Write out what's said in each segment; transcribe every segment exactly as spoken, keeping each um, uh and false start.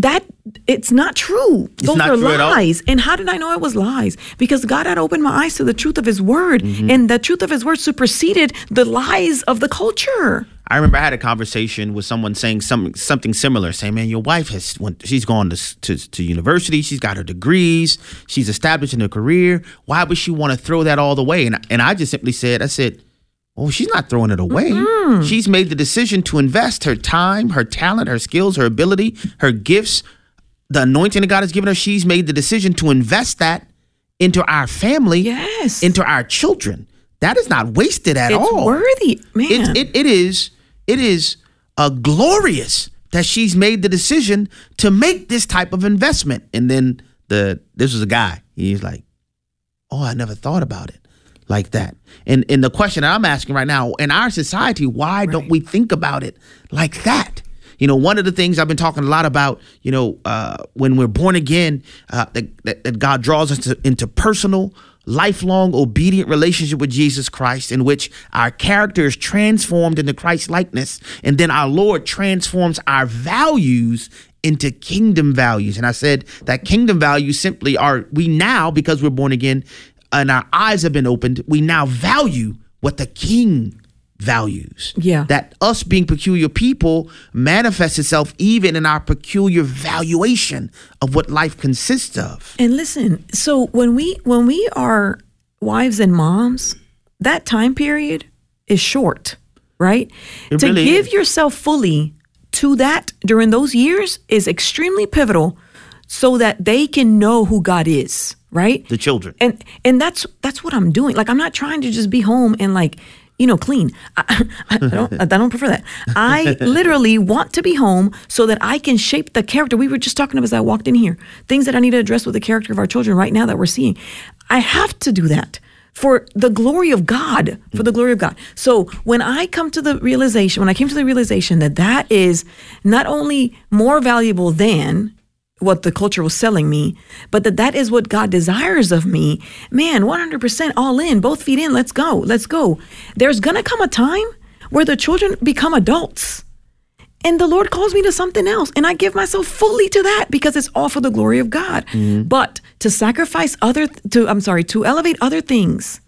that it's not true. It's Those not are true at all. lies. And how did I know it was lies? Because God had opened my eyes to the truth of his word. Mm-hmm. And the truth of his word superseded the lies of the culture. I remember I had a conversation with someone saying something something similar, saying, man, your wife has went, she's gone to, to to university, she's got her degrees, she's established in her career. Why would she want to throw that all away? And and I just simply said, I said, oh, she's not throwing it away. Mm-hmm. She's made the decision to invest her time, her talent, her skills, her ability, her gifts, the anointing that God has given her. She's made the decision to invest that into our family, yes, into our children. That is not wasted at it's all. It's worthy, man. It, it, it is. It is uh, glorious that she's made the decision to make this type of investment. And then the this was a guy. He's like, oh, I never thought about it like that. And and the question that I'm asking right now, in our society, why right. don't we think about it like that? You know, one of the things I've been talking a lot about, you know, uh, when we're born again, uh, that, that, that God draws us to, into personal, lifelong, obedient relationship with Jesus Christ, in which our character is transformed into Christ's likeness. And then our Lord transforms our values into kingdom values. And I said that kingdom values simply are, we now, because we're born again and our eyes have been opened, we now value what the King values. Yeah. That us being peculiar people manifests itself even in our peculiar valuation of what life consists of. And listen, so when we when we are wives and moms, that time period is short, right? It to really give is. yourself fully to that during those years is extremely pivotal so that they can know who God is, right? The children. And and that's that's what I'm doing. Like, I'm not trying to just be home and like, you know, clean. I, I, I don't. I don't prefer that. I literally want to be home so that I can shape the character. We were just talking about as I walked in here, things that I need to address with the character of our children right now that we're seeing. I have to do that for the glory of God, for the glory of God. So when I come to the realization, when I came to the realization that that is not only more valuable than what the culture was selling me, but that that is what God desires of me, man, one hundred percent all in, both feet in, let's go, let's go. There's going to come a time where the children become adults and the Lord calls me to something else. And I give myself fully to that because it's all for the glory of God. Mm-hmm. But to sacrifice other, to I'm sorry, to elevate other things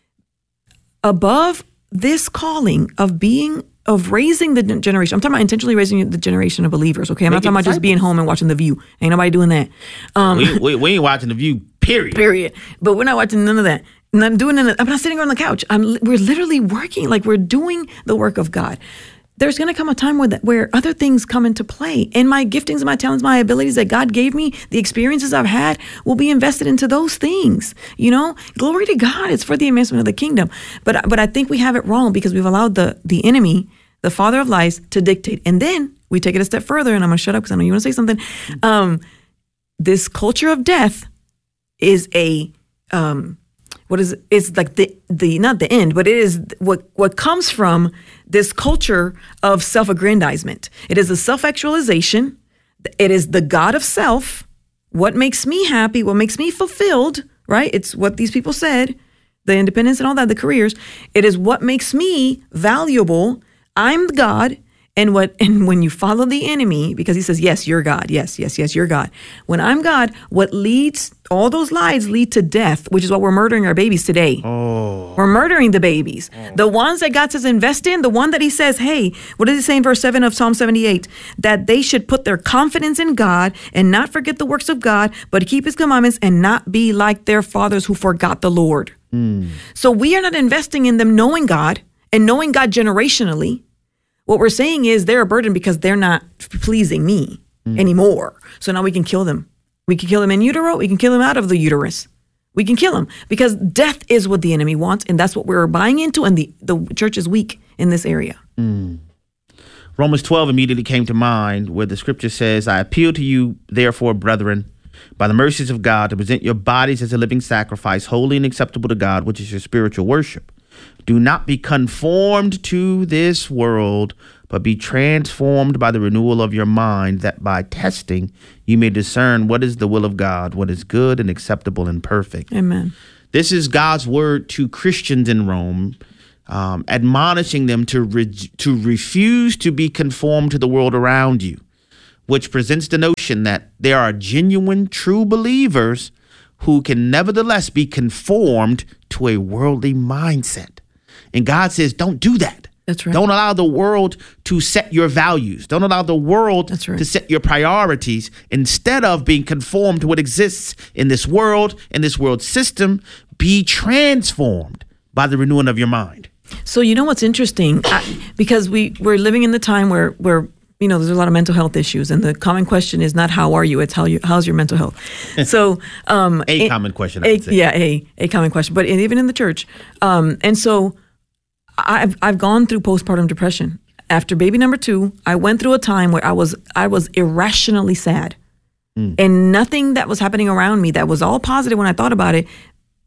above this calling of being of raising the generation. I'm talking about intentionally raising the generation of believers, okay? I'm Make not talking about just being home and watching The View. Ain't nobody doing that. Um, we, we, we ain't watching The View, period. Period. But we're not watching none of that. And I'm doing it. I'm not sitting on the couch. I'm. We're literally working. Like, we're doing the work of God. There's going to come a time where that, where other things come into play. And my giftings, my talents, my abilities that God gave me, the experiences I've had will be invested into those things. You know, glory to God. It's for the advancement of the kingdom. But but I think we have it wrong because we've allowed the the enemy, the father of lies, to dictate. And then we take it a step further, and I'm going to shut up because I know you want to say something. Um, this culture of death is a... Um, What is it's like the the not the end, but it is what what comes from this culture of self-aggrandizement. It is a self-actualization. It is the God of self. What makes me happy? What makes me fulfilled? Right? It's what these people said, the independence and all that, the careers. It is what makes me valuable. I'm God. And what and when you follow the enemy, because he says, yes, you're God. Yes, yes, yes, you're God. When I'm God, what leads, all those lies lead to death, which is what we're murdering our babies today. Oh. We're murdering the babies. Oh. The ones that God says invest in, the one that he says, hey, what does he say in verse seven of Psalm seventy-eight? That they should put their confidence in God and not forget the works of God, but keep his commandments and not be like their fathers who forgot the Lord. Mm. So we are not investing in them knowing God and knowing God generationally. What we're saying is they're a burden because they're not pleasing me mm. anymore. So now we can kill them. We can kill them in utero. We can kill them out of the uterus. We can kill them because death is what the enemy wants. And that's what we're buying into. And the, the church is weak in this area. Mm. Romans twelve immediately came to mind where the scripture says, I appeal to you, therefore, brethren, by the mercies of God, to present your bodies as a living sacrifice, holy and acceptable to God, which is your spiritual worship. Do not be conformed to this world, but be transformed by the renewal of your mind, that by testing you may discern what is the will of God, what is good and acceptable and perfect. Amen. This is God's word to Christians in Rome, um, admonishing them to re- to refuse to be conformed to the world around you. which presents the notion that there are genuine, true believers who can nevertheless be conformed to a worldly mindset. And God says, don't do that. That's right. Don't allow the world to set your values. Don't allow the world That's right. to set your priorities. Instead of being conformed to what exists in this world, in this world system, be transformed by the renewing of your mind. So you know what's interesting? I, because we, we're living in the time where, where you know, there's a lot of mental health issues. And the common question is not how are you, it's how you, how's your mental health? So um, a, a common question, I a, would say. Yeah, a, a common question. But even in the church. Um, and so I've I've gone through postpartum depression. After baby number two, I went through a time where I was I was irrationally sad. Mm. And nothing that was happening around me that was all positive when I thought about it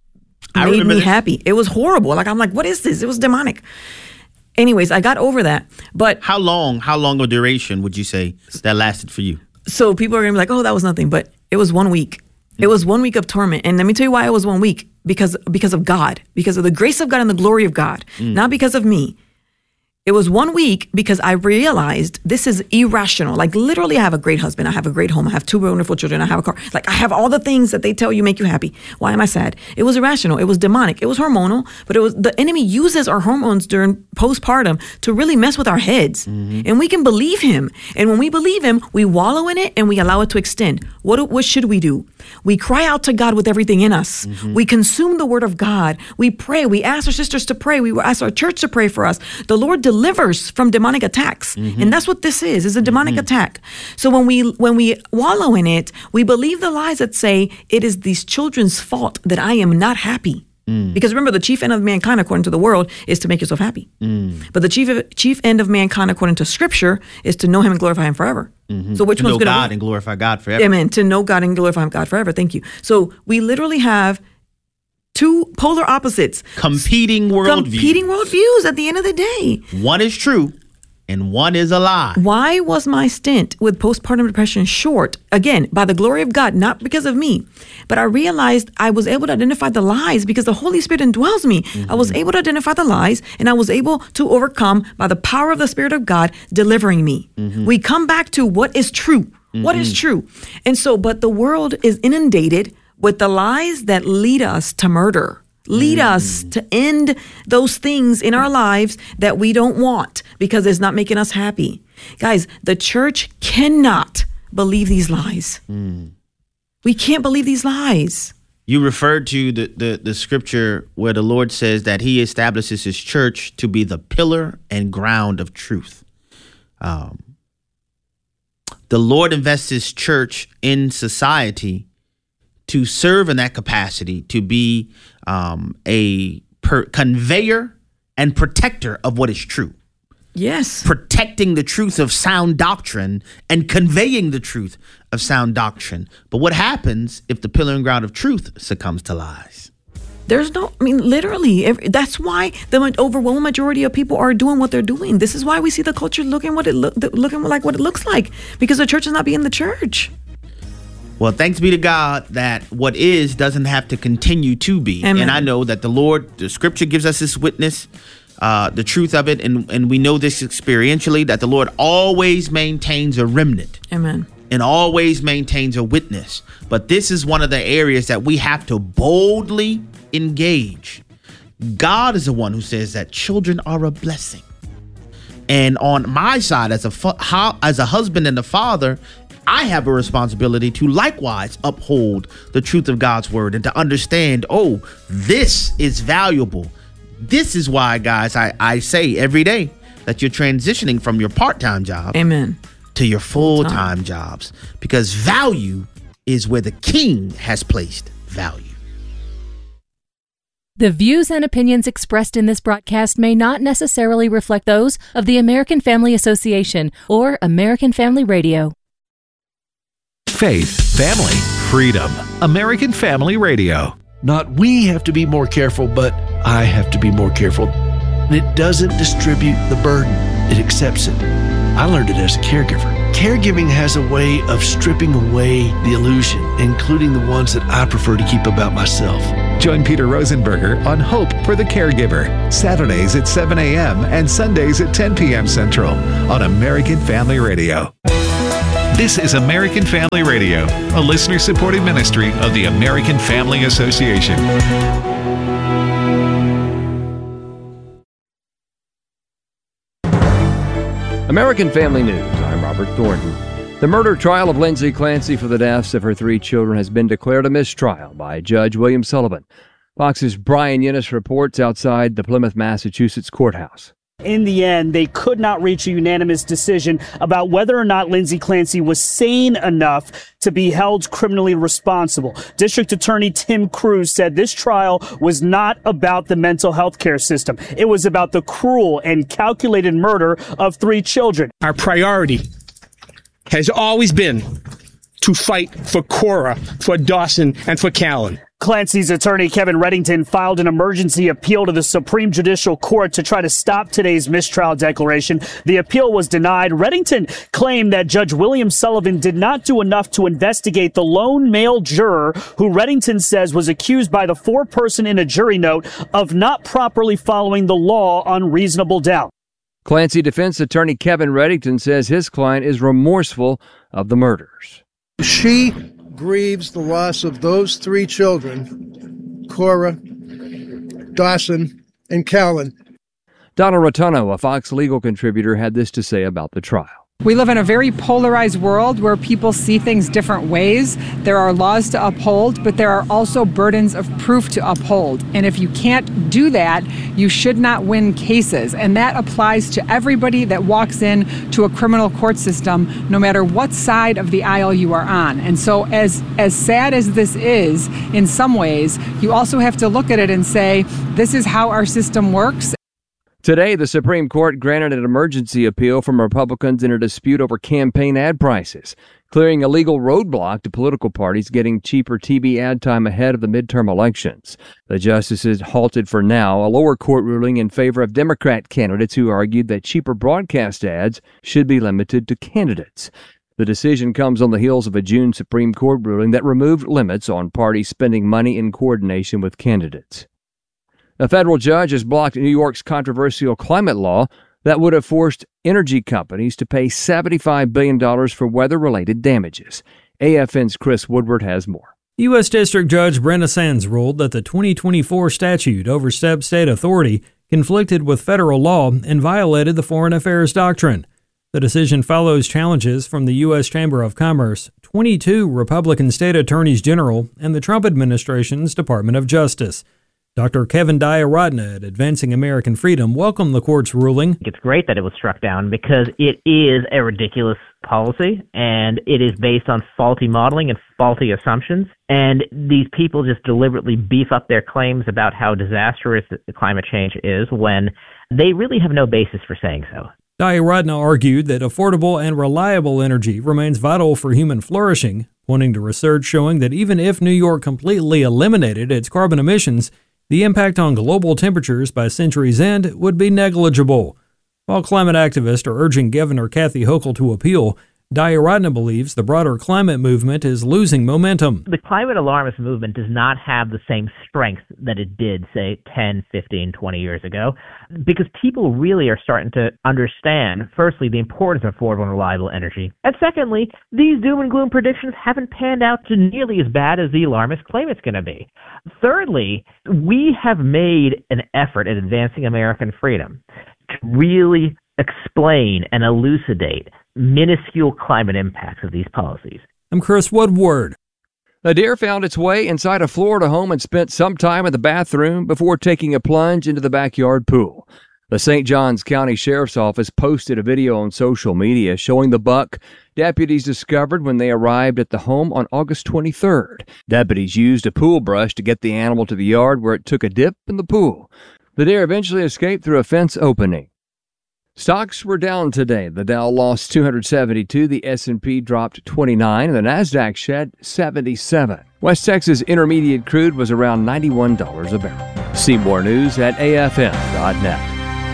I made me this. happy. It was horrible. Like, I'm like, what is this? It was demonic. Anyways, I got over that. But how long, how long of duration would you say that lasted for you? So people are going to be like, oh, that was nothing. But it was one week. It was one week of torment. And let me tell you why it was one week. Because because of God. Because of the grace of God and the glory of God. Mm. Not because of me. It was one week because I realized this is irrational. Like, literally, I have a great husband. I have a great home. I have two wonderful children. I have a car. Like, I have all the things that they tell you make you happy. Why am I sad? It was irrational. It was demonic. It was hormonal. But it was the enemy uses our hormones during postpartum to really mess with our heads. Mm-hmm. And we can believe him. And when we believe him, we wallow in it and we allow it to extend. What, what should we do? We cry out to God with everything in us. Mm-hmm. We consume the word of God. We pray. We ask our sisters to pray. We ask our church to pray for us. The Lord delivers from demonic attacks. Mm-hmm. And that's what this is, is a demonic mm-hmm. attack. So when we when we wallow in it, we believe the lies that say it is these children's fault that I am not happy. Mm. Because remember, the chief end of mankind, according to the world, is to make yourself happy. Mm. But the chief chief end of mankind, according to Scripture, is to know him and glorify him forever. Mm-hmm. So which to one's know going to God and glorify God forever? Amen. To know God and glorify God forever. Thank you. So we literally have two polar opposites, competing worldviews. Competing worldviews. At the end of the day, one is true. And one is a lie. Why was my stint with postpartum depression short? Again, by the glory of God, not because of me. But I realized I was able to identify the lies because the Holy Spirit indwells me. Mm-hmm. I was able to identify the lies, and I was able to overcome by the power of the Spirit of God delivering me. Mm-hmm. We come back to what is true. Mm-hmm. What is true? And so, but the world is inundated with the lies that lead us to murder. Lead mm. us to end those things in our lives that we don't want because it's not making us happy. Guys, the church cannot believe these lies. Mm. We can't believe these lies. You referred to the, the, the scripture where the Lord says that he establishes his church to be the pillar and ground of truth. Um, the Lord invests his church in society to serve in that capacity, to be um, a per- conveyor and protector of what is true. Yes. Protecting the truth of sound doctrine and conveying the truth of sound doctrine. But what happens if the pillar and ground of truth succumbs to lies? There's no, I mean, literally, every, that's why the overwhelming majority of people are doing what they're doing. This is why we see the culture looking what it look, looking like what it looks like, because the church is not being the church. Well, thanks be to God that what is doesn't have to continue to be. Amen. And I know that the Lord, the scripture gives us this witness, uh, the truth of it. And, and we know this experientially, that the Lord always maintains a remnant. Amen. And always maintains a witness. But this is one of the areas that we have to boldly engage. God is the one who says that children are a blessing. And on my side, as a fu- how, as a husband and a father, I have a responsibility to likewise uphold the truth of God's word and to understand, oh, this is valuable. This is why, guys, I, I say every day that you're transitioning from your part-time job Amen. to your full-time jobs, because value is where the King has placed value. The views and opinions expressed in this broadcast may not necessarily reflect those of the American Family Association or American Family Radio. Faith, family, freedom. American Family Radio. Not we have to be more careful, but I have to be more careful. It doesn't distribute the burden. It accepts it. I learned it as a caregiver. Caregiving has a way of stripping away the illusion, including the ones that I prefer to keep about myself. Join Peter Rosenberger on Hope for the Caregiver, Saturdays at seven a.m. and Sundays at ten p.m. Central on American Family Radio. This is American Family Radio, a listener-supported ministry of the American Family Association. American Family News. I'm Robert Thornton. The murder trial of Lindsay Clancy for the deaths of her three children has been declared a mistrial by Judge William Sullivan. Fox's Brian Yinnis reports outside the Plymouth, Massachusetts courthouse. In the end, they could not reach a unanimous decision about whether or not Lindsay Clancy was sane enough to be held criminally responsible. District Attorney Tim Cruz said this trial was not about the mental health care system. It was about the cruel and calculated murder of three children. Our priority has always been to fight for Cora, for Dawson, and for Callan. Clancy's attorney, Kevin Reddington, filed an emergency appeal to the Supreme Judicial Court to try to stop today's mistrial declaration. The appeal was denied. Reddington claimed that Judge William Sullivan did not do enough to investigate the lone male juror who Reddington says was accused by the foreperson in a jury note of not properly following the law on reasonable doubt. Clancy defense attorney Kevin Reddington says his client is remorseful of the murders. She grieves the loss of those three children, Cora, Dawson, and Callan. Donna Rotuno, a Fox legal contributor, had this to say about the trial. We live in a very polarized world where people see things different ways. There are laws to uphold, but there are also burdens of proof to uphold. And if you can't do that, you should not win cases. And that applies to everybody that walks in to a criminal court system, no matter what side of the aisle you are on. And so as, as sad as this is, in some ways, you also have to look at it and say, this is how our system works. Today, the Supreme Court granted an emergency appeal from Republicans in a dispute over campaign ad prices, clearing a legal roadblock to political parties getting cheaper T V ad time ahead of the midterm elections. The justices halted for now a lower court ruling in favor of Democrat candidates who argued that cheaper broadcast ads should be limited to candidates. The decision comes on the heels of a June Supreme Court ruling that removed limits on parties spending money in coordination with candidates. A federal judge has blocked New York's controversial climate law that would have forced energy companies to pay seventy-five billion dollars for weather-related damages. A F N's Chris Woodward has more. U S. District Judge Brenda Sands ruled that the twenty twenty-four statute overstepped state authority, conflicted with federal law, and violated the Foreign Affairs Doctrine. The decision follows challenges from the U S. Chamber of Commerce, twenty-two Republican state attorneys general, and the Trump administration's Department of Justice. Doctor Kevin Diaratna at Advancing American Freedom welcomed the court's ruling. It's great that it was struck down because it is a ridiculous policy and it is based on faulty modeling and faulty assumptions. And these people just deliberately beef up their claims about how disastrous climate change is when they really have no basis for saying so. Diaratna argued that affordable and reliable energy remains vital for human flourishing, pointing to research showing that even if New York completely eliminated its carbon emissions, the impact on global temperatures by century's end would be negligible. While climate activists are urging Governor Kathy Hochul to appeal, Diaratna believes the broader climate movement is losing momentum. The climate alarmist movement does not have the same strength that it did, say, ten, fifteen, twenty years ago, because people really are starting to understand, firstly, the importance of affordable and reliable energy, and secondly, these doom and gloom predictions haven't panned out to nearly as bad as the alarmists claim it's going to be. Thirdly, we have made an effort at Advancing American Freedom to really explain and elucidate minuscule climate impacts of these policies. I'm Chris Woodward. A deer found its way inside a Florida home and spent some time in the bathroom before taking a plunge into the backyard pool. The Saint Johns County Sheriff's Office posted a video on social media showing the buck deputies discovered when they arrived at the home on August twenty-third. Deputies used a pool brush to get the animal to the yard where it took a dip in the pool. The deer eventually escaped through a fence opening. Stocks were down today. The Dow lost two hundred seventy-two, the S and P dropped twenty-nine, and the Nasdaq shed seventy-seven. West Texas Intermediate crude was around ninety-one dollars a barrel. See more news at A F M dot net.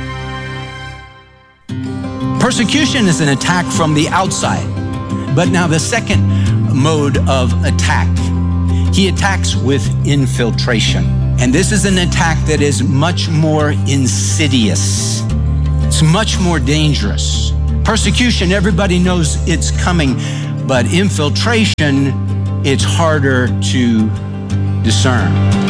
Persecution is an attack from the outside. But now the second mode of attack, he attacks with infiltration. And this is an attack that is much more insidious. It's much more dangerous. Persecution, everybody knows it's coming. but infiltration, it's harder to discern.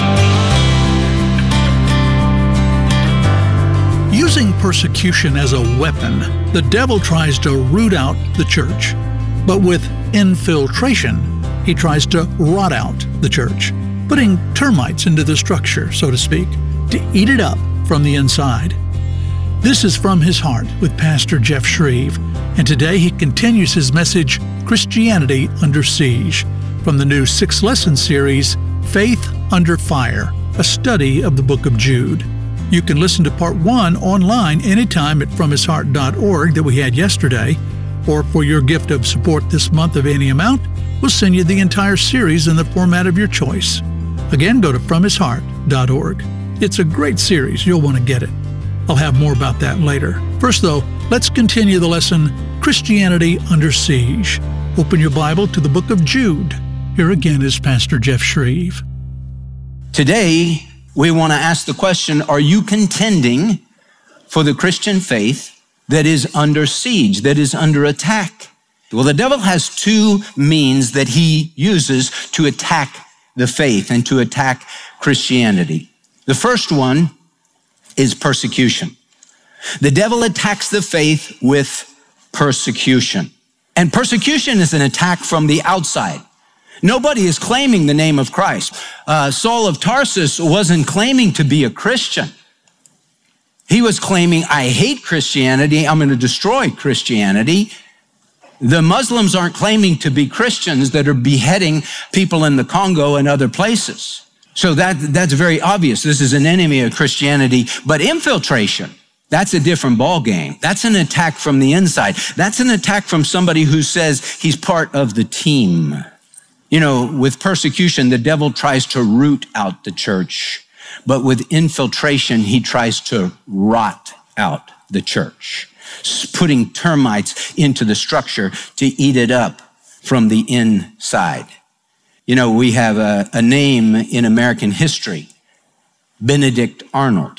Using persecution as a weapon, the devil tries to root out the church. But with infiltration, he tries to rot out the church, putting termites into the structure, so to speak, to eat it up from the inside. This is From His Heart with Pastor Jeff Shreve, and today he continues his message, Christianity Under Siege, from the new six-lesson series, Faith Under Fire, a study of the book of Jude. You can listen to part one online anytime at from his heart dot org that we had yesterday, or for your gift of support this month of any amount, we'll send you the entire series in the format of your choice. Again, go to from his heart dot org. It's a great series. You'll want to get it. I'll have more about that later. First, though, let's continue the lesson, Christianity Under Siege. Open your Bible to the book of Jude. Here again is Pastor Jeff Shreve. Today, we want to ask the question, are you contending for the Christian faith that is under siege, that is under attack? Well, the devil has two means that he uses to attack the faith and to attack Christianity. The first one is persecution. The devil attacks the faith with persecution. And persecution is an attack from the outside. Nobody is claiming the name of Christ. Uh, Saul of Tarsus wasn't claiming to be a Christian. He was claiming, I hate Christianity, I'm going to destroy Christianity. The Muslims aren't claiming to be Christians that are beheading people in the Congo and other places. So that, that's very obvious. This is an enemy of Christianity. But infiltration, that's a different ballgame. That's an attack from the inside. That's an attack from somebody who says he's part of the team. You know, with persecution, the devil tries to root out the church. But with infiltration, he tries to rot out the church, putting termites into the structure to eat it up from the inside. You know, we have a, a name in American history, Benedict Arnold,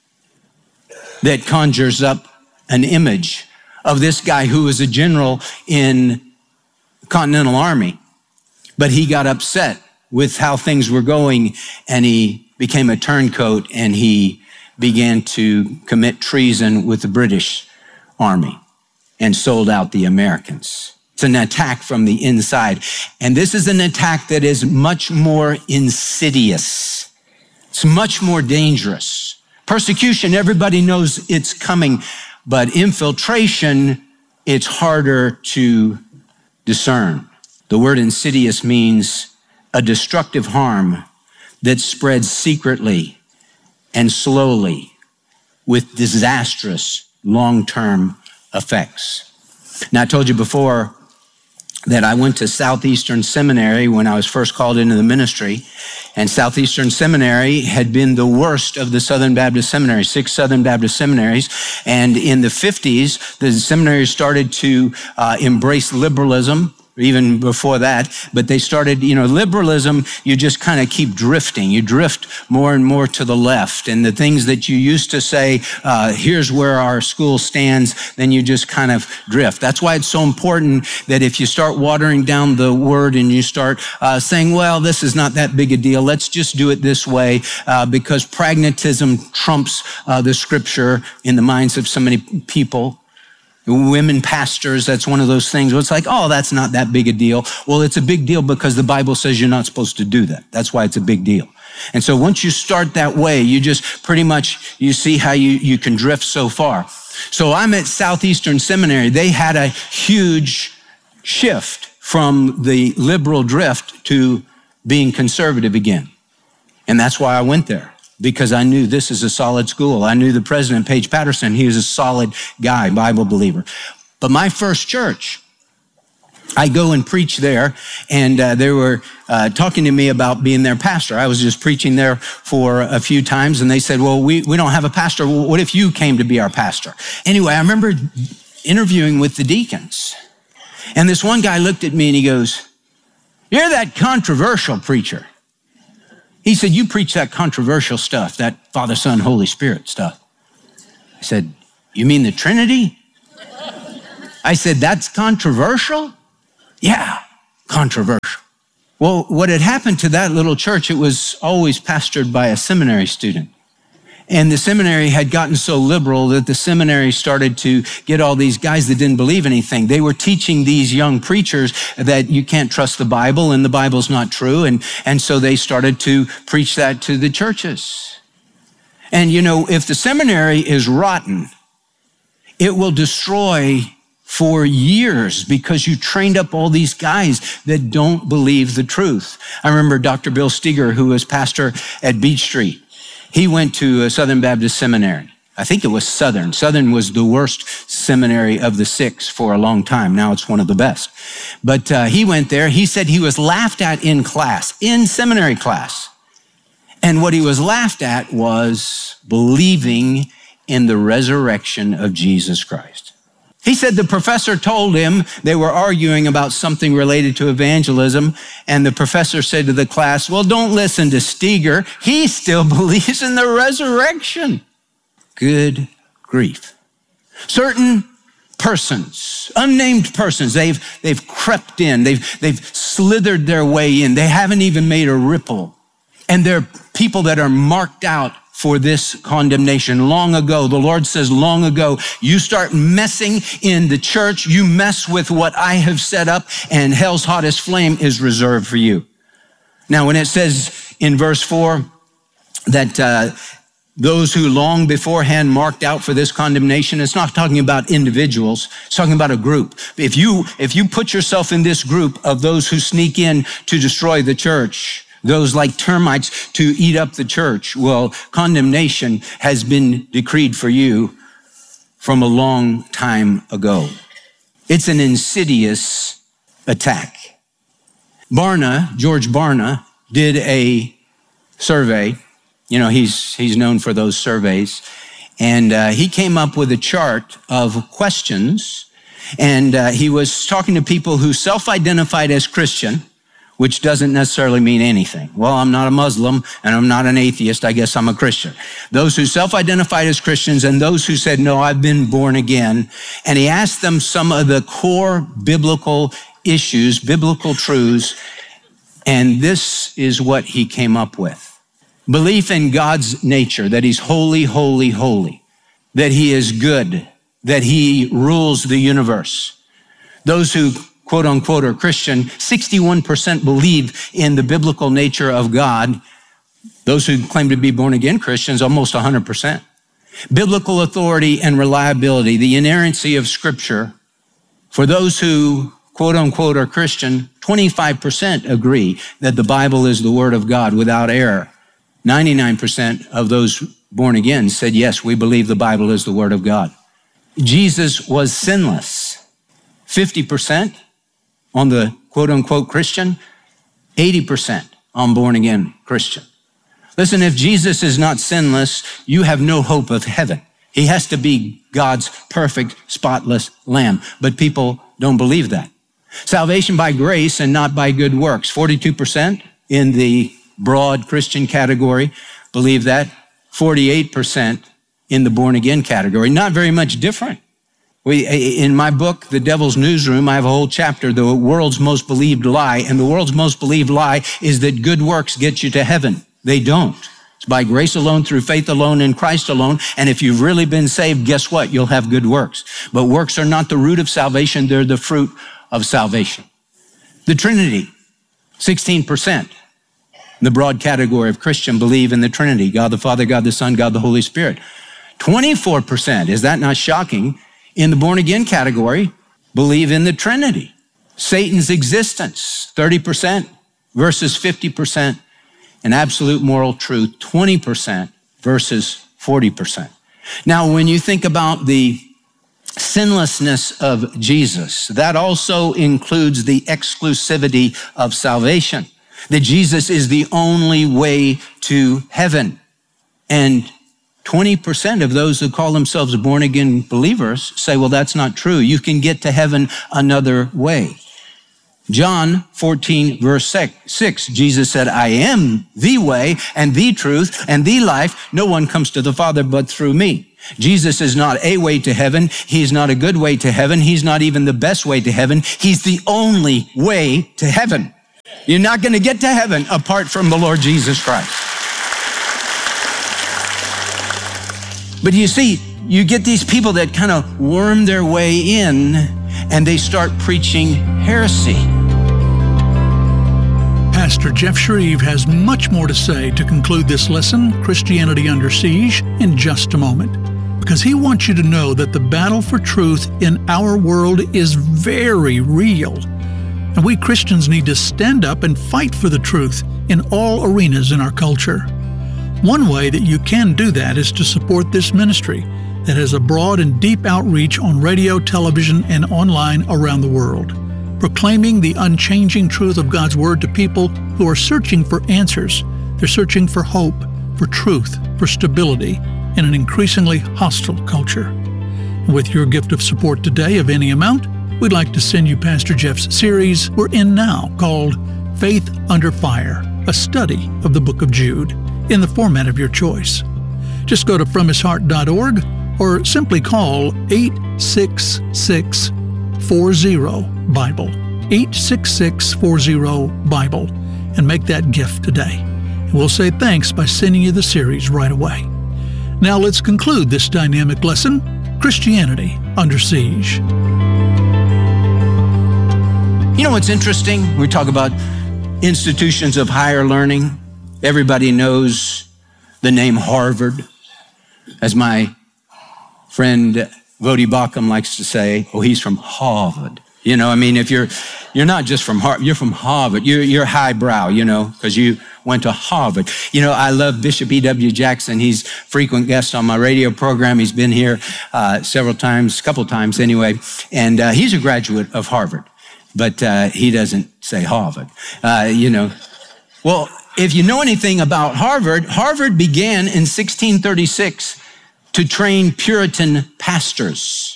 that conjures up an image of this guy who was a general in the Continental Army, but he got upset with how things were going and he became a turncoat and he began to commit treason with the British Army and sold out the Americans. It's an attack from the inside. And this is an attack that is much more insidious. It's much more dangerous. Persecution, everybody knows it's coming, but infiltration, it's harder to discern. The word insidious means a destructive harm that spreads secretly and slowly with disastrous long-term effects. Now, I told you before that I went to Southeastern Seminary when I was first called into the ministry, and Southeastern Seminary had been the worst of the Southern Baptist seminaries, six Southern Baptist seminaries, and in the fifties, the seminary started to uh, embrace liberalism, even before that, but they started, you know, liberalism, you just kind of keep drifting. You drift more and more to the left, and the things that you used to say, uh, here's where our school stands, then you just kind of drift. That's why it's so important that if you start watering down the word and you start uh, saying, well, this is not that big a deal, let's just do it this way, uh, because pragmatism trumps uh, the scripture in the minds of so many people. Women pastors, that's one of those things where it's like, oh, that's not that big a deal. Well, it's a big deal because the Bible says you're not supposed to do that. That's why it's a big deal. And so once you start that way, you just pretty much, you see how you, you can drift so far. So I'm at Southeastern Seminary. They had a huge shift from the liberal drift to being conservative again. And that's why I went there, because I knew this is a solid school. I knew the president, Paige Patterson, he was a solid guy, Bible believer. But my first church, I go and preach there, and uh, they were uh, talking to me about being their pastor. I was just preaching there for a few times, and they said, well, we, we don't have a pastor. What if you came to be our pastor? Anyway, I remember interviewing with the deacons, and this one guy looked at me and he goes, you're that controversial preacher. He said, you preach that controversial stuff, that Father, Son, Holy Spirit stuff. I said, you mean the Trinity? I said, that's controversial? Yeah, controversial. Well, what had happened to that little church, it was always pastored by a seminary student. And the seminary had gotten so liberal that the seminary started to get all these guys that didn't believe anything. They were teaching these young preachers that you can't trust the Bible and the Bible's not true. And, and so they started to preach that to the churches. And you know, if the seminary is rotten, it will destroy for years because you trained up all these guys that don't believe the truth. I remember Doctor Bill Steger, who was pastor at Beach Street. He went to a Southern Baptist Seminary. I think it was Southern. Southern was the worst seminary of the six for a long time. Now it's one of the best. But uh, he went there. He said he was laughed at in class, in seminary class. And what he was laughed at was believing in the resurrection of Jesus Christ. He said the professor told him, they were arguing about something related to evangelism, and the professor said to the class, well, don't listen to Steger. He still believes in the resurrection. Good grief. Certain persons, unnamed persons, they've, they've crept in, they've, they've slithered their way in. They haven't even made a ripple. And they're people that are marked out for this condemnation. Long ago, the Lord says, long ago, you start messing in the church, you mess with what I have set up, and hell's hottest flame is reserved for you. Now, when it says in verse four that uh, those who long beforehand marked out for this condemnation, it's not talking about individuals, it's talking about a group. If you, if you put yourself in this group of those who sneak in to destroy the church, those like termites to eat up the church, well, condemnation has been decreed for you from a long time ago. It's an insidious attack. Barna, George Barna, did a survey. You know, he's, he's known for those surveys. And uh, he came up with a chart of questions. And uh, he was talking to people who self-identified as Christian, which doesn't necessarily mean anything. Well, I'm not a Muslim and I'm not an atheist. I guess I'm a Christian. Those who self-identified as Christians and those who said, no, I've been born again. And he asked them some of the core biblical issues, biblical truths. And this is what he came up with. Belief in God's nature, that he's holy, holy, holy, that he is good, that he rules the universe. Those who quote unquote are Christian, sixty-one percent believe in the biblical nature of God. Those who claim to be born again Christians, almost one hundred percent. Biblical authority and reliability, the inerrancy of Scripture. For those who quote unquote are Christian, twenty-five percent agree that the Bible is the Word of God without error. ninety-nine percent of those born again said, yes, we believe the Bible is the Word of God. Jesus was sinless. fifty percent on the quote unquote Christian, eighty percent on born again Christian. Listen, if Jesus is not sinless, you have no hope of heaven. He has to be God's perfect, spotless lamb. But people don't believe that. Salvation by grace and not by good works. forty-two percent in the broad Christian category believe that. forty-eight percent in the born again category. Not very much different. We, in my book, The Devil's Newsroom, I have a whole chapter, The World's Most Believed Lie. And the world's most believed lie is that good works get you to heaven. They don't. It's by grace alone, through faith alone, in Christ alone. And if you've really been saved, guess what? You'll have good works. But works are not the root of salvation. They're the fruit of salvation. The Trinity, sixteen percent. In the broad category of Christian believe in the Trinity, God the Father, God the Son, God the Holy Spirit. twenty-four percent, is that not shocking? In the born again category, believe in the Trinity. Satan's existence, thirty percent versus fifty percent. And absolute moral truth, twenty percent versus forty percent. Now, when you think about the sinlessness of Jesus, that also includes the exclusivity of salvation. That Jesus is the only way to heaven. And twenty percent of those who call themselves born again believers say, well, that's not true. You can get to heaven another way. John fourteen, verse six, Jesus said, I am the way and the truth and the life. No one comes to the Father but through me. Jesus is not a way to heaven. He's not a good way to heaven. He's not even the best way to heaven. He's the only way to heaven. You're not going to get to heaven apart from the Lord Jesus Christ. But you see, you get these people that kind of worm their way in and they start preaching heresy. Pastor Jeff Shreve has much more to say to conclude this lesson, Christianity Under Siege, in just a moment, because he wants you to know that the battle for truth in our world is very real. And we Christians need to stand up and fight for the truth in all arenas in our culture. One way that you can do that is to support this ministry that has a broad and deep outreach on radio, television, and online around the world, proclaiming the unchanging truth of God's Word to people who are searching for answers. They're searching for hope, for truth, for stability in an increasingly hostile culture. And with your gift of support today of any amount, we'd like to send you Pastor Jeff's series we're in now called Faith Under Fire, a study of the book of Jude, in the format of your choice. Just go to from his heart dot org or simply call eight six six, four zero, Bible, eight six six, four zero, Bible, and make that gift today. And we'll say thanks by sending you the series right away. Now let's conclude this dynamic lesson, Christianity Under Siege. You know what's interesting? We talk about institutions of higher learning. Everybody knows the name Harvard. As my friend Vodi Bakum likes to say, oh, he's from Harvard. You know, I mean, if you're you're not just from Harvard, you're from Harvard. You're, you're highbrow, you know, because you went to Harvard. You know, I love Bishop E W Jackson. He's a frequent guest on my radio program. He's been here uh, several times, a couple times anyway, and uh, he's a graduate of Harvard, but uh, he doesn't say Harvard, uh, you know. Well, if you know anything about Harvard, Harvard began in sixteen thirty-six to train Puritan pastors.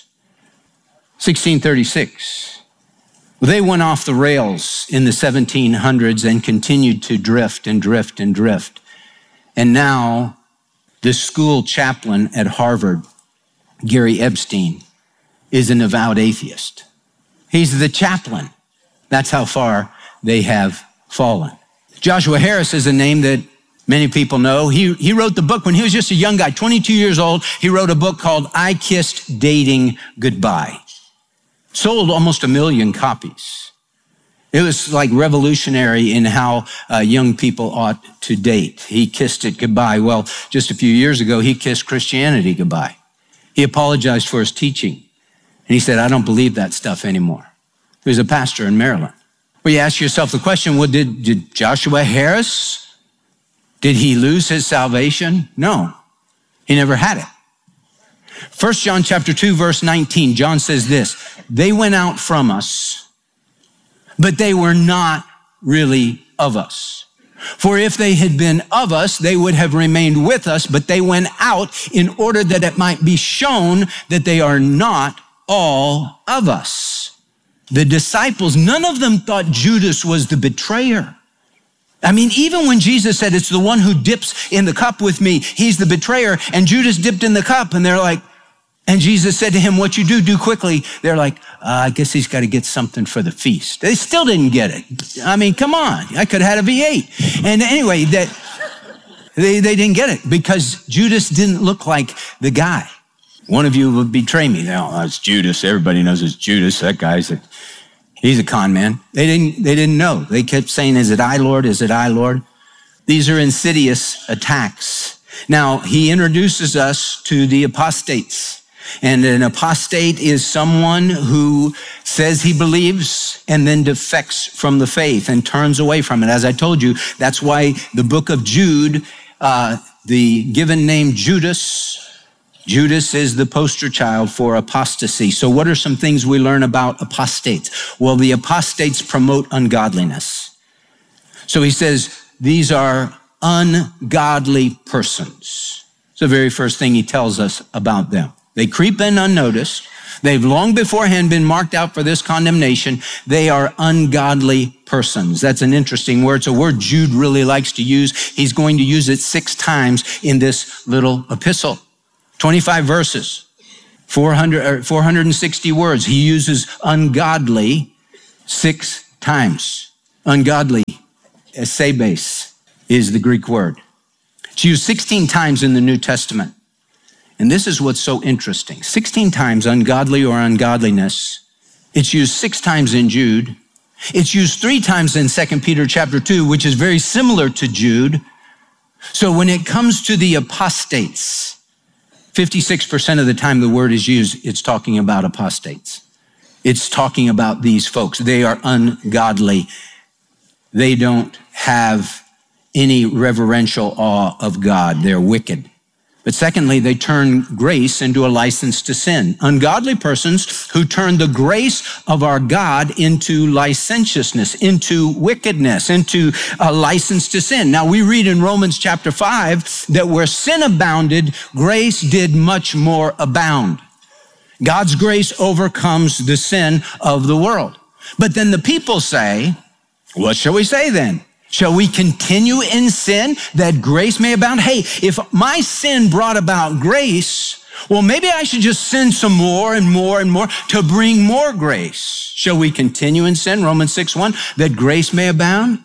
sixteen thirty-six. They went off the rails in the seventeen hundreds and continued to drift and drift and drift. And now the school chaplain at Harvard, Gary Epstein, is an avowed atheist. He's the chaplain. That's how far they have fallen. Joshua Harris is a name that many people know. He, he wrote the book when he was just a young guy, twenty-two years old. He wrote a book called I Kissed Dating Goodbye. Sold almost a million copies. It was like revolutionary in how uh, young people ought to date. He kissed it goodbye. Well, just a few years ago, he kissed Christianity goodbye. He apologized for his teaching. And he said, I don't believe that stuff anymore. He was a pastor in Maryland. Well, you ask yourself the question, well, did, did Joshua Harris, did he lose his salvation? No, he never had it. First John chapter two, verse nineteen, John says this, they went out from us, but they were not really of us. For if they had been of us, they would have remained with us, but they went out in order that it might be shown that they are not all of us. The disciples, none of them thought Judas was the betrayer. I mean, even when Jesus said, it's the one who dips in the cup with me, he's the betrayer, and Judas dipped in the cup, and they're like, and Jesus said to him, what you do, do quickly. They're like, uh, I guess he's got to get something for the feast. They still didn't get it. I mean, come on, I could have had a V eight. And anyway, that they, they didn't get it because Judas didn't look like the guy. One of you would betray me. Oh, it's Judas. Everybody knows it's Judas. That guy's a He's a con man. They didn't, they didn't know. They kept saying, is it I, Lord? Is it I, Lord? These are insidious attacks. Now, he introduces us to the apostates. And an apostate is someone who says he believes and then defects from the faith and turns away from it. As I told you, that's why the book of Jude, uh, the given name Judas, Judas is the poster child for apostasy. So what are some things we learn about apostates? Well, the apostates promote ungodliness. So he says, these are ungodly persons. It's the very first thing he tells us about them. They creep in unnoticed. They've long beforehand been marked out for this condemnation. They are ungodly persons. That's an interesting word. It's a word Jude really likes to use. He's going to use it six times in this little epistle. twenty-five verses, four hundred, or four hundred sixty words. He uses ungodly six times. Ungodly, esebes, is the Greek word. It's used sixteen times in the New Testament. And this is what's so interesting. sixteen times ungodly or ungodliness. It's used six times in Jude. It's used three times in Second Peter chapter two, which is very similar to Jude. So when it comes to the apostates, fifty-six percent of the time the word is used, it's talking about apostates. It's talking about these folks. They are ungodly. They don't have any reverential awe of God. They're wicked. But secondly, they turn grace into a license to sin. Ungodly persons who turn the grace of our God into licentiousness, into wickedness, into a license to sin. Now we read in Romans chapter five that where sin abounded, grace did much more abound. God's grace overcomes the sin of the world. But then the people say, what shall we say then? Shall we continue in sin that grace may abound? Hey, if my sin brought about grace, well, maybe I should just sin some more and more and more to bring more grace. Shall we continue in sin? Romans six one, that grace may abound?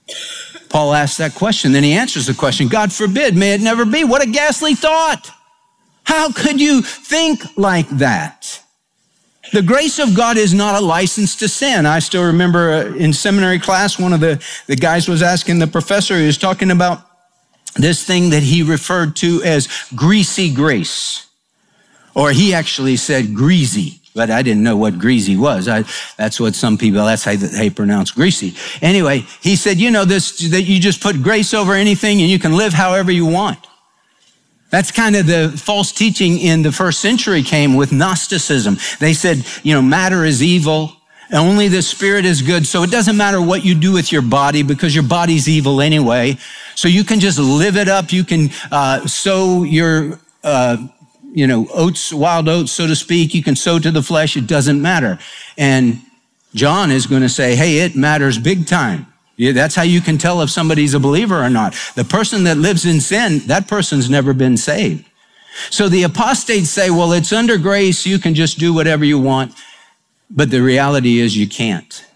Paul asks that question. Then he answers the question, God forbid, may it never be. What a ghastly thought. How could you think like that? The grace of God is not a license to sin. I still remember uh, in seminary class, one of the, the guys was asking the professor, he was talking about this thing that he referred to as greasy grace. Or he actually said greasy, but I didn't know what greasy was. I, that's what some people, that's how they pronounce greasy. Anyway, he said, you know, this, that you just put grace over anything and you can live however you want. That's kind of the false teaching in the first century came with Gnosticism. They said, you know, matter is evil, only the spirit is good. So it doesn't matter what you do with your body because your body's evil anyway. So you can just live it up. You can uh, sow your, uh, you know, oats, wild oats, so to speak. You can sow to the flesh. It doesn't matter. And John is going to say, hey, it matters big time. Yeah, that's how you can tell if somebody's a believer or not. The person that lives in sin, that person's never been saved. So the apostates say, well, it's under grace. You can just do whatever you want. But the reality is you can't.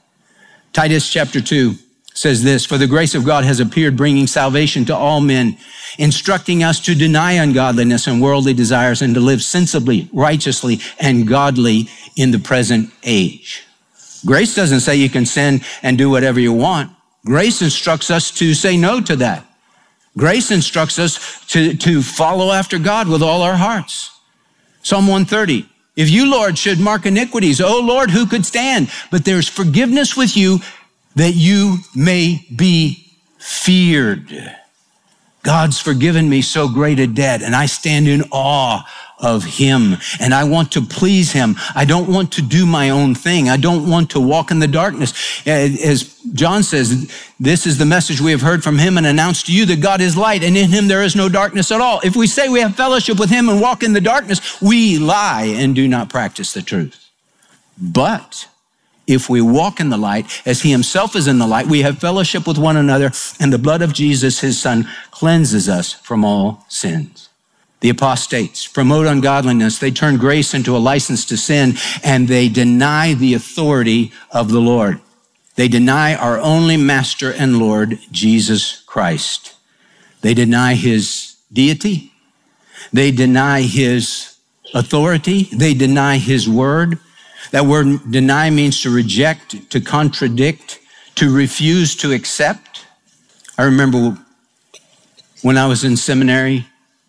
Titus chapter two says this, for the grace of God has appeared, bringing salvation to all men, instructing us to deny ungodliness and worldly desires and to live sensibly, righteously, and godly in the present age. Grace doesn't say you can sin and do whatever you want. Grace instructs us to say no to that. Grace instructs us to, to follow after God with all our hearts. Psalm one thirty, if you, Lord, should mark iniquities, O Lord, who could stand? But there's forgiveness with you that you may be feared. God's forgiven me so great a debt, and I stand in awe of him, and I want to please him. I don't want to do my own thing. I don't want to walk in the darkness. As John says, this is the message we have heard from him and announced to you that God is light, and in him there is no darkness at all. If we say we have fellowship with him and walk in the darkness, we lie and do not practice the truth. But if we walk in the light, as he himself is in the light, we have fellowship with one another, and the blood of Jesus, his son, cleanses us from all sins. The apostates promote ungodliness. They turn grace into a license to sin, and they deny the authority of the Lord. They deny our only master and Lord, Jesus Christ. They deny his deity. They deny his authority. They deny his word. That word deny means to reject, to contradict, to refuse to accept. I remember when I was in seminary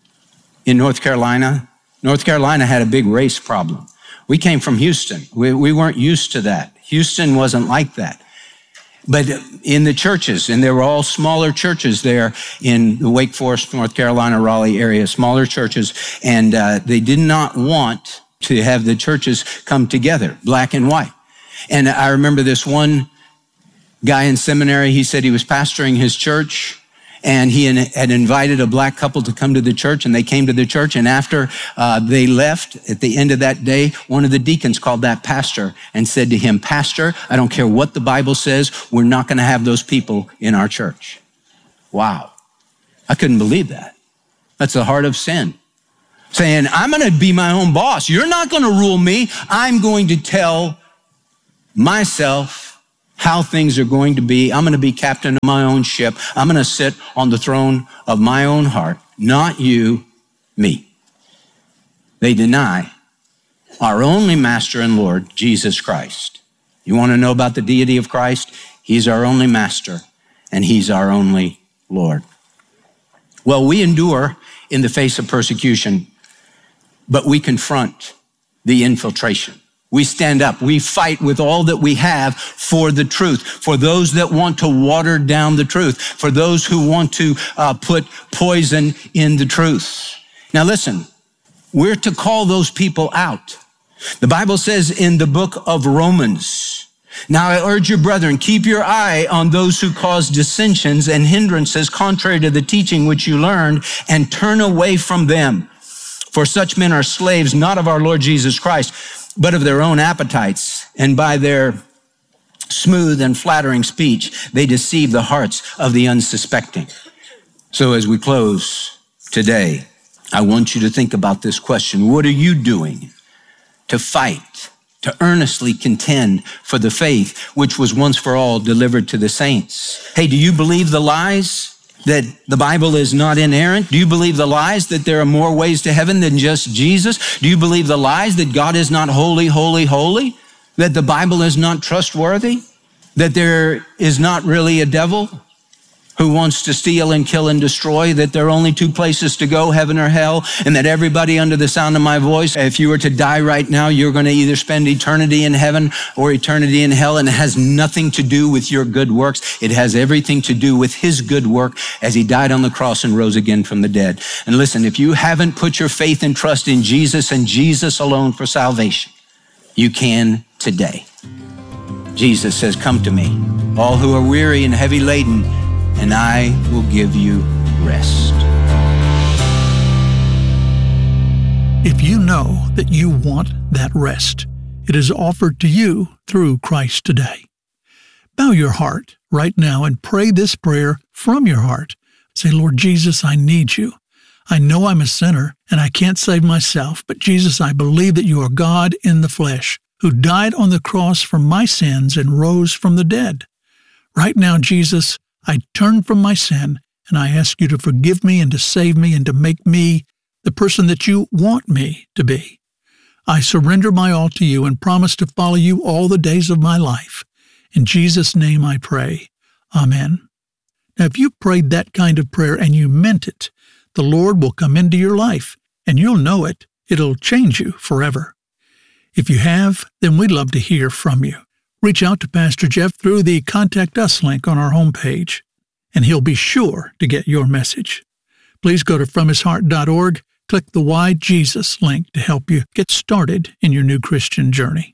in North Carolina, North Carolina had a big race problem. We came from Houston. We, we weren't used to that. Houston wasn't like that. But in the churches, and there were all smaller churches there in the Wake Forest, North Carolina, Raleigh area, smaller churches, and uh, they did not want to have the churches come together, black and white. And I remember this one guy in seminary, he said he was pastoring his church, And he had invited a black couple to come to the church, and they came to the church. And after uh, they left, at the end of that day, one of the deacons called that pastor and said to him, "Pastor, I don't care what the Bible says, we're not going to have those people in our church." Wow. I couldn't believe that. That's the heart of sin. Saying, I'm going to be my own boss. You're not going to rule me. I'm going to tell myself how things are going to be. I'm going to be captain of my own ship. I'm going to sit on the throne of my own heart. Not you, me. They deny our only master and Lord, Jesus Christ. You want to know about the deity of Christ? He's our only master, and he's our only Lord. Well, we endure in the face of persecution, but we confront the infiltration. We stand up. We fight with all that we have for the truth, for those that want to water down the truth, for those who want to uh, put poison in the truth. Now listen, we're to call those people out. The Bible says in the book of Romans, "Now I urge you, brethren, keep your eye on those who cause dissensions and hindrances contrary to the teaching which you learned, and turn away from them. For such men are slaves, not of our Lord Jesus Christ, but of their own appetites. And by their smooth and flattering speech, they deceive the hearts of the unsuspecting." So as we close today, I want you to think about this question. What are you doing to fight, to earnestly contend for the faith which was once for all delivered to the saints? Hey, do you believe the lies that the Bible is not inerrant? Do you believe the lies that there are more ways to heaven than just Jesus? Do you believe the lies that God is not holy, holy, holy? That the Bible is not trustworthy? That there is not really a devil who wants to steal and kill and destroy? That there are only two places to go, heaven or hell? And that everybody under the sound of my voice, if you were to die right now, you're going to either spend eternity in heaven or eternity in hell, and it has nothing to do with your good works. It has everything to do with his good work as he died on the cross and rose again from the dead. And listen, if you haven't put your faith and trust in Jesus and Jesus alone for salvation, you can today. Jesus says, "Come to me, all who are weary and heavy laden, and I will give you rest." If you know that you want that rest, it is offered to you through Christ today. Bow your heart right now and pray this prayer from your heart. Say, "Lord Jesus, I need you. I know I'm a sinner and I can't save myself, but Jesus, I believe that you are God in the flesh, who died on the cross for my sins and rose from the dead. Right now, Jesus, I turn from my sin and I ask you to forgive me and to save me and to make me the person that you want me to be. I surrender my all to you and promise to follow you all the days of my life. In Jesus' name I pray. Amen." Now, if you prayed that kind of prayer and you meant it, the Lord will come into your life and you'll know it. It'll change you forever. If you have, then we'd love to hear from you. Reach out to Pastor Jeff through the Contact Us link on our homepage, and he'll be sure to get your message. Please go to from his heart dot org, click the Why Jesus link to help you get started in your new Christian journey.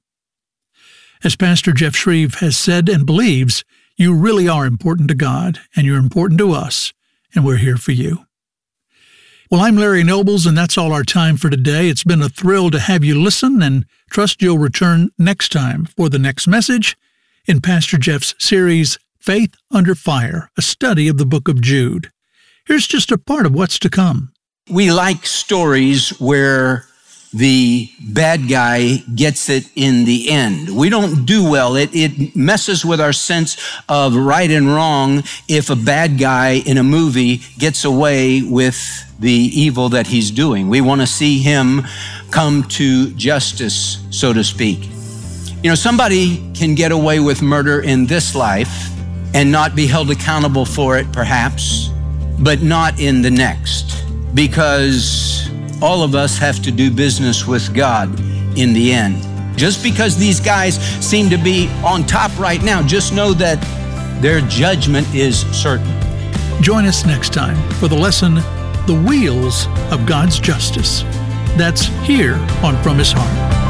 As Pastor Jeff Shreve has said and believes, you really are important to God, and you're important to us, and we're here for you. Well, I'm Larry Nobles, and that's all our time for today. It's been a thrill to have you listen, and trust you'll return next time for the next message in Pastor Jeff's series, Faith Under Fire, a study of the book of Jude. Here's just a part of what's to come. We like stories where the bad guy gets it in the end. We don't do well. It, it messes with our sense of right and wrong if a bad guy in a movie gets away with the evil that he's doing. We want to see him come to justice, so to speak. You know, somebody can get away with murder in this life and not be held accountable for it, perhaps, but not in the next, because all of us have to do business with God in the end. Just because these guys seem to be on top right now, just know that their judgment is certain. Join us next time for the lesson, The Wheels of God's Justice. That's here on From His Heart.